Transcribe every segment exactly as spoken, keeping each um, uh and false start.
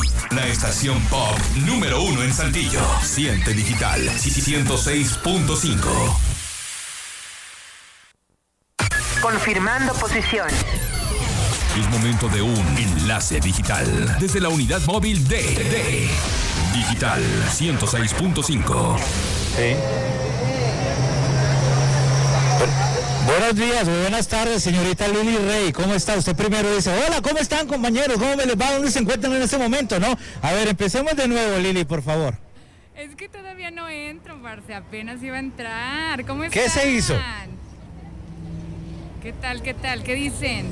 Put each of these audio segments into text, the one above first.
La estación pop número uno en Saltillo. Siente Digital ciento seis punto cinco. Confirmando posición. Es momento de un enlace digital desde la unidad móvil de, de Digital ciento seis punto cinco. Sí. Buenos días, muy buenas tardes, señorita Lili Rey. ¿Cómo está? Usted primero dice, hola, ¿cómo están, compañeros? ¿Cómo me les va? ¿Dónde se encuentran en este momento, no? A ver, empecemos de nuevo, Lili, por favor. Es que todavía no entro, parce, apenas iba a entrar. ¿Cómo están? ¿Qué se hizo? ¿Qué tal, qué tal? ¿Qué dicen?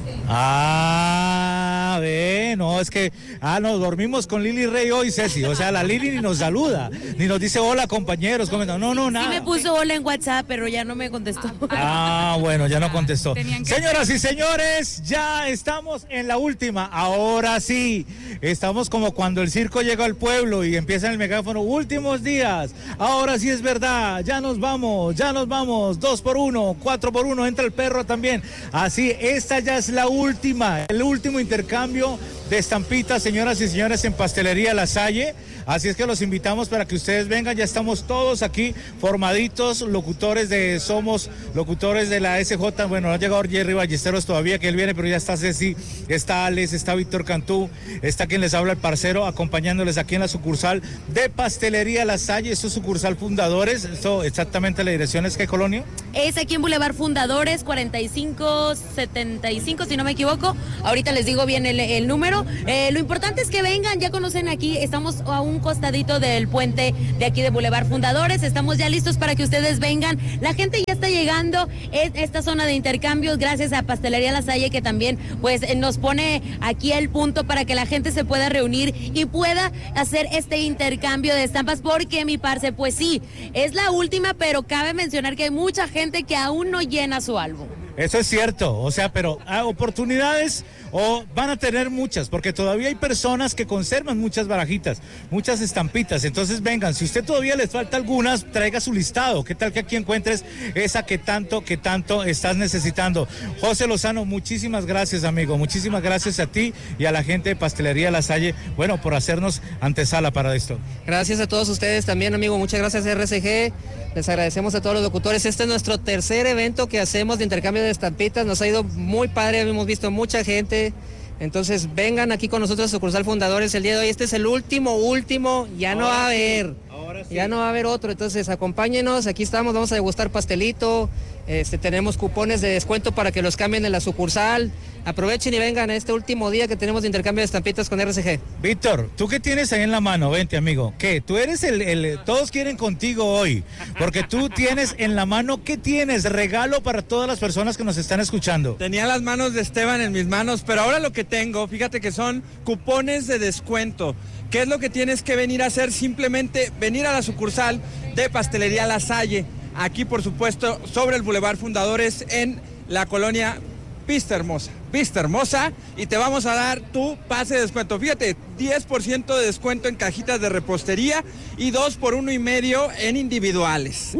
Ah, ve, no, es que, ah, no, dormimos con Lili Rey hoy, Ceci, o sea, la Lili ni nos saluda, ni nos dice hola, compañeros, ¿cómo están? No, no, nada. Sí me puso hola en WhatsApp, pero ya no me contestó. Ah, bueno, ya no contestó. Señoras que... y señores, ya estamos en la última, ahora sí, estamos como cuando el circo llega al pueblo y empieza el megáfono, últimos días, ahora sí es verdad, ya nos vamos, ya nos vamos, dos por uno, cuatro por uno, entra el perro también. Así, esta ya es la última, el último intercambio de estampitas, señoras y señores, en Pastelería La Salle. Así es que los invitamos para que ustedes vengan, ya estamos todos aquí formaditos, locutores de Somos, locutores de la S J, bueno, no ha llegado Jerry Ballesteros todavía, que él viene, pero ya está Ceci, está Alex, está Víctor Cantú, está quien les habla, el parcero, acompañándoles aquí en la sucursal de Pastelería La Salle. Esto es sucursal Fundadores, esto exactamente la dirección es ¿qué colonia? Es aquí en Boulevard Fundadores, cuarenta y cinco setenta y cinco, si no me equivoco, ahorita les digo bien el, el número. Eh, lo importante es que vengan, ya conocen aquí, estamos a un costadito del puente de aquí de Boulevard Fundadores, estamos ya listos para que ustedes vengan, la gente ya está llegando, es esta zona de intercambios gracias a Pastelería La Salle que también pues nos pone aquí el punto para que la gente se pueda reunir y pueda hacer este intercambio de estampas, porque mi parce, pues sí, es la última, pero cabe mencionar que hay mucha gente que aún no llena su álbum. Eso es cierto, o sea, pero ah, oportunidades o van a tener muchas, porque todavía hay personas que conservan muchas barajitas, muchas estampitas, entonces vengan, si usted todavía les falta algunas, traiga su listado, qué tal que aquí encuentres esa que tanto, que tanto estás necesitando. José Lozano, muchísimas gracias, amigo, muchísimas gracias a ti y a la gente de Pastelería La Salle, bueno, por hacernos antesala para esto. Gracias a todos ustedes también, amigo, muchas gracias R C G, les agradecemos a todos los locutores, este es nuestro tercer evento que hacemos de intercambio de estampitas, nos ha ido muy padre, hemos visto mucha gente. Entonces vengan aquí con nosotros a sucursal Fundadores el día de hoy, este es el último, último, ya no va a haber, sí, ya no va a haber otro, entonces acompáñenos, aquí estamos, vamos a degustar pastelito, este, tenemos cupones de descuento para que los cambien en la sucursal, aprovechen y vengan a este último día que tenemos de intercambio de estampitas con R C G. Víctor, ¿tú qué tienes ahí en la mano? Vente, amigo, ¿qué? Tú eres el, el, todos quieren contigo hoy, porque tú tienes en la mano, ¿qué tienes? Regalo para todas las personas que nos están escuchando. Tenía las manos de Esteban en mis manos, pero ahora lo que tengo, fíjate que son cupones de descuento. ¿Qué es lo que tienes que venir a hacer? Simplemente venir a la sucursal de Pastelería La Salle, aquí por supuesto sobre el Boulevard Fundadores en la colonia Vista Hermosa, Vista Hermosa, y te vamos a dar tu pase de descuento. Fíjate, diez por ciento de descuento en cajitas de repostería y dos por uno y medio en individuales.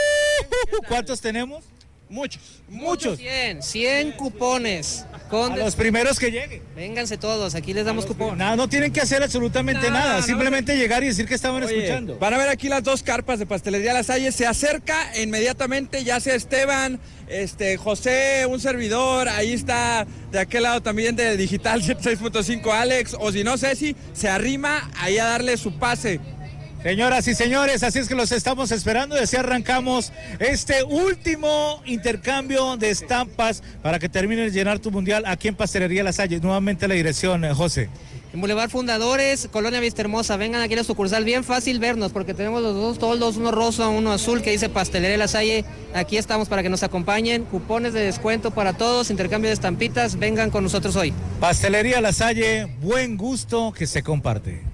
Uh, ¿Cuántos tenemos? Muchos, muchos. cien, cien cupones. Con a los primeros que lleguen. Vénganse todos, aquí les damos cupón. Nada, no tienen que hacer absolutamente nada, nada. simplemente no, llegar y decir que estaban oye, escuchando. Van a ver aquí las dos carpas de Pastelería La Salle, se acerca inmediatamente, ya sea Esteban, este, José, un servidor, ahí está de aquel lado también de Digital ciento seis punto cinco Alex, o si no Ceci, se arrima ahí a darle su pase. Señoras y señores, así es que los estamos esperando y así arrancamos este último intercambio de estampas para que termines de llenar tu mundial aquí en Pastelería La Salle. Nuevamente la dirección, eh, José. En Boulevard Fundadores, Colonia Vista Hermosa, vengan aquí a la sucursal, bien fácil vernos porque tenemos los dos toldos, uno rosa, uno azul que dice Pastelería La Salle. Aquí estamos para que nos acompañen, cupones de descuento para todos, intercambio de estampitas, vengan con nosotros hoy. Pastelería La Salle, buen gusto que se comparte.